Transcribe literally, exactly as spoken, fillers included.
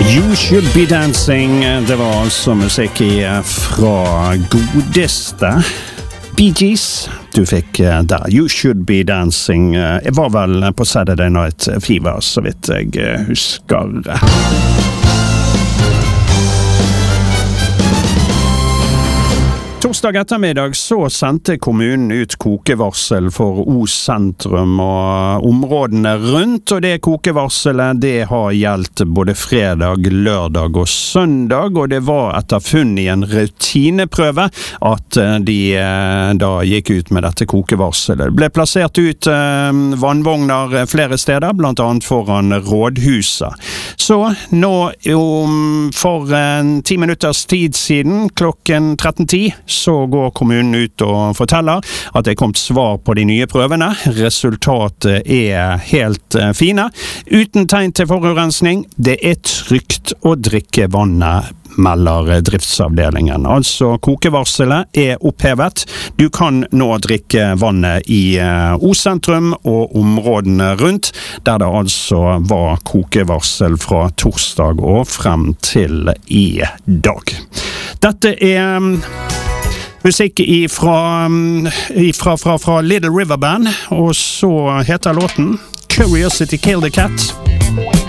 You Should Be Dancing. Det var altså musikk fra godeste Bee Gees. Du fikk der You Should Be Dancing. Jeg var vel på Saturday Night Fever, så vidt jeg husker. Torsdag ettermiddag så sendte kommunen ut kokevarsel for Os sentrum og områdene rundt, og det kokevarselet det har gjeldt både fredag, lørdag og søndag, og det var etter funn i en rutineprøve at de da gikk ut med dette kokevarselet. Det ble plassert ut vannvogner flere steder, blant annet foran rådhuset. Så nå om for en ti minutters tid siden, klokken tretten ti, så går kommunen ut og forteller at det er kommet svar på de nye prøvene. Resultatet er helt fine. Uten tegn til forurensning. Det er trygt å drikke vannet, melder driftsavdelingen. Altså, kokevarselet er opphevet. Du kan nå drikke vannet i Os sentrum og områdene rundt, der det altså var kokevarsel fra torsdag og frem til i dag. Dette er musikk ifra, ifra fra, fra Little River Band, og så heter låten Curiosity Killed the Cat.